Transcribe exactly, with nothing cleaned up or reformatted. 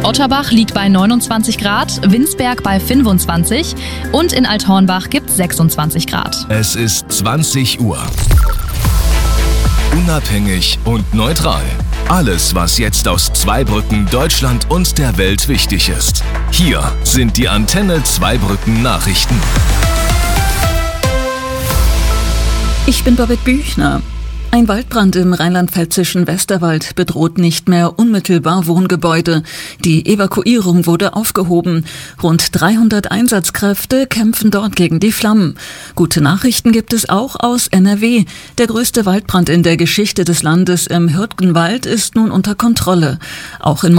Otterbach liegt bei neunundzwanzig Grad, Winsberg bei fünfundzwanzig und in Althornbach gibt es sechsundzwanzig Grad. Es ist zwanzig Uhr. Unabhängig und neutral. Alles, was jetzt aus Zweibrücken, Deutschland und der Welt wichtig ist. Hier sind die Antenne Zweibrücken Nachrichten. Ich bin Babette Büchner. Ein Waldbrand im rheinland-pfälzischen Westerwald bedroht nicht mehr unmittelbar Wohngebäude. Die Evakuierung wurde aufgehoben. Rund dreihundert Einsatzkräfte kämpfen dort gegen die Flammen. Gute Nachrichten gibt es auch aus N R W. Der größte Waldbrand in der Geschichte des Landes im Hürtgenwald ist nun unter Kontrolle. Auch in